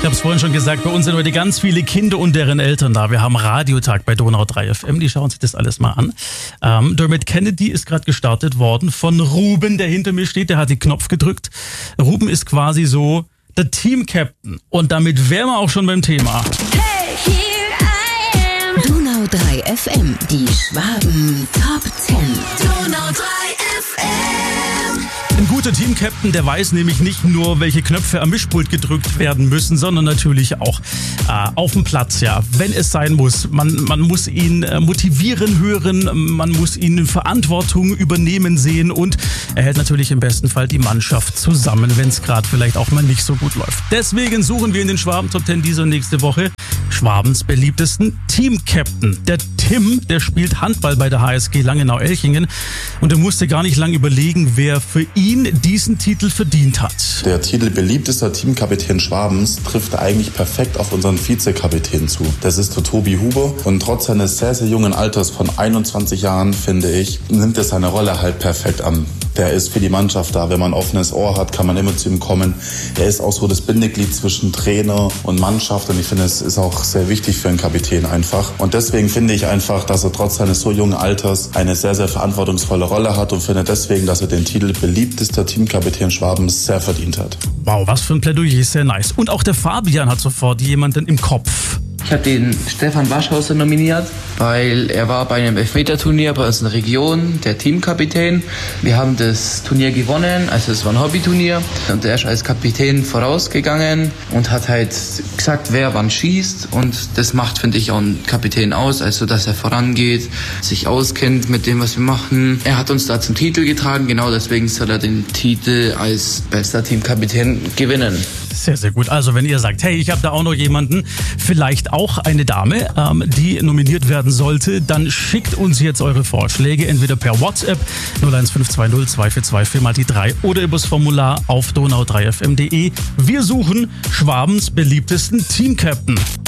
habe es vorhin schon gesagt, bei uns sind heute ganz viele Kinder und deren Eltern da. Wir haben Radiotag bei Donau 3 FM, die schauen sich das alles mal an. Dermot Kennedy ist gerade gestartet worden von Ruben, der hinter mir steht, der hat den Knopf gedrückt. Ruben ist quasi so der Team-Captain und damit wären wir auch schon beim Thema. Hey, here I am. Donau 3 FM, die Schwaben Top 10. Donau 3 FM. Ein guter Team-Captain, der weiß nämlich nicht nur, welche Knöpfe am Mischpult gedrückt werden müssen, sondern natürlich auch auf dem Platz, ja, wenn es sein muss. Man muss ihn motivieren hören, man muss ihn Verantwortung übernehmen sehen und er hält natürlich im besten Fall die Mannschaft zusammen, wenn es gerade vielleicht auch mal nicht so gut läuft. Deswegen suchen wir in den Schwaben Top 10 diese und nächste Woche Schwabens beliebtesten Team-Captain. Der Tim, der spielt Handball bei der HSG Langenau-Elchingen und er musste gar nicht lange überlegen, wer für ihn diesen Titel verdient hat. Der Titel beliebtester Teamkapitän Schwabens trifft eigentlich perfekt auf unseren Vizekapitän zu. Das ist der Tobi Huber und trotz seines sehr, sehr jungen Alters von 21 Jahren, finde ich, nimmt er seine Rolle halt perfekt an. Der ist für die Mannschaft da. Wenn man ein offenes Ohr hat, kann man immer zu ihm kommen. Er ist auch so das Bindeglied zwischen Trainer und Mannschaft und ich finde, es ist auch sehr wichtig für einen Kapitän einfach. Und deswegen finde ich einfach, dass er trotz seines so jungen Alters eine sehr, sehr verantwortungsvolle Rolle hat und finde deswegen, dass er den Titel beliebtester Teamkapitän Schwabens sehr verdient hat. Wow, was für ein Plädoyer, sehr nice. Und auch der Fabian hat sofort jemanden im Kopf. Ich habe den Stefan Waschhauser nominiert, weil er war bei einem Elfmeterturnier bei uns in der Region, der Teamkapitän. Wir haben das Turnier gewonnen, also es war ein Hobbyturnier und er ist als Kapitän vorausgegangen und hat halt gesagt, wer wann schießt und das macht, finde ich, auch einen Kapitän aus, also dass er vorangeht, sich auskennt mit dem, was wir machen. Er hat uns da zum Titel getragen, genau deswegen soll er den Titel als bester Teamkapitän gewinnen. Sehr, sehr gut. Also wenn ihr sagt, hey, ich habe da auch noch jemanden, vielleicht auch eine Dame, die nominiert werden sollte, dann schickt uns jetzt eure Vorschläge entweder per WhatsApp 01520 242 4 × 3 oder übers Formular auf donau3fm.de. Wir suchen Schwabens beliebtesten Team-Captain.